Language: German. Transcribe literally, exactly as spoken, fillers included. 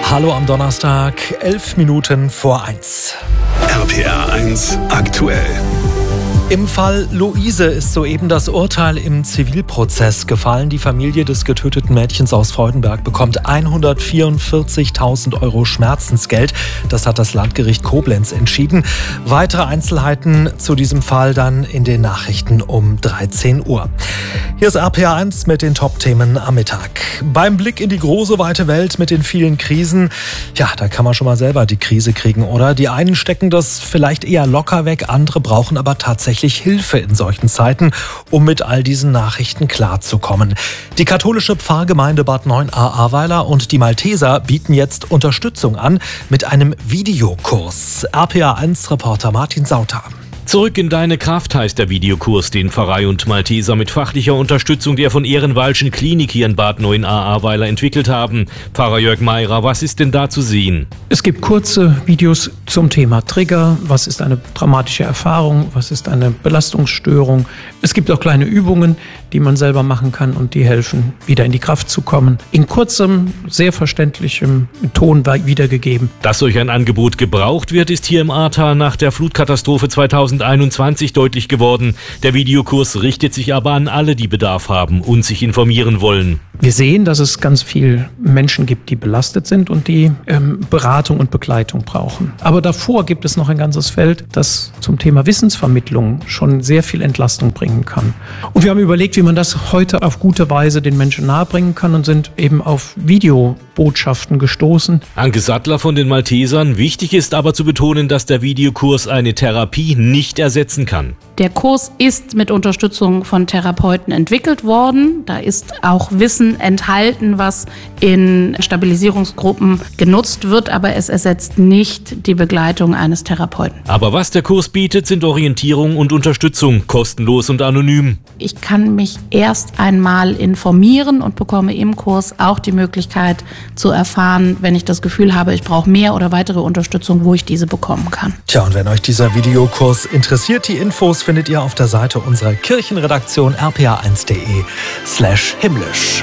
Hallo am Donnerstag, elf Minuten vor eins. R P R eins aktuell. Im Fall Luise ist soeben das Urteil im Zivilprozess gefallen. Die Familie des getöteten Mädchens aus Freudenberg bekommt hundertvierundvierzigtausend Euro Schmerzensgeld. Das hat das Landgericht Koblenz entschieden. Weitere Einzelheiten zu diesem Fall dann in den Nachrichten um dreizehn Uhr. Hier ist R P R eins mit den Top-Themen am Mittag. Beim Blick in die große, weite Welt mit den vielen Krisen, ja, da kann man schon mal selber die Krise kriegen, oder? Die einen stecken das vielleicht eher locker weg, andere brauchen aber tatsächlich Hilfe in solchen Zeiten, um mit all diesen Nachrichten klarzukommen. Die katholische Pfarrgemeinde Bad Neuenahr-Ahrweiler und die Malteser bieten jetzt Unterstützung an mit einem Videokurs. R P R eins Reporter Martin Sauter. Zurück in deine Kraft heißt der Videokurs, den Pfarrei und Malteser mit fachlicher Unterstützung der von Ehrenwaldschen Klinik hier in Bad Neuenahr-Ahrweiler entwickelt haben. Pfarrer Jörg Meirer, was ist denn da zu sehen? Es gibt kurze Videos zum Thema Trigger. Was ist eine traumatische Erfahrung? Was ist eine Belastungsstörung? Es gibt auch kleine Übungen, die man selber machen kann und die helfen, wieder in die Kraft zu kommen. In kurzem, sehr verständlichem Ton wiedergegeben. Dass solch ein Angebot gebraucht wird, ist hier im Ahrtal nach der Flutkatastrophe zweitausendeinundzwanzig deutlich geworden. Der Videokurs richtet sich aber an alle, die Bedarf haben und sich informieren wollen. Wir sehen, dass es ganz viele Menschen gibt, die belastet sind und die ähm, Beratung und Begleitung brauchen. Aber davor gibt es noch ein ganzes Feld, das zum Thema Wissensvermittlung schon sehr viel Entlastung bringen kann. Und wir haben überlegt, wie man das heute auf gute Weise den Menschen nahebringen kann und sind eben auf Videobotschaften gestoßen. Anke Sattler von den Maltesern. Wichtig ist aber zu betonen, dass der Videokurs eine Therapie nicht ersetzen kann. Der Kurs ist mit Unterstützung von Therapeuten entwickelt worden. Da ist auch Wissen enthalten, was in Stabilisierungsgruppen genutzt wird, aber es ersetzt nicht die Begleitung eines Therapeuten. Aber was der Kurs bietet, sind Orientierung und Unterstützung, kostenlos und anonym. Ich kann mich erst einmal informieren und bekomme im Kurs auch die Möglichkeit zu erfahren, wenn ich das Gefühl habe, ich brauche mehr oder weitere Unterstützung, wo ich diese bekommen kann. Tja, und wenn euch dieser Videokurs interessiert, die Infos findet ihr auf der Seite unserer Kirchenredaktion r p r eins punkt d e slash himmlisch.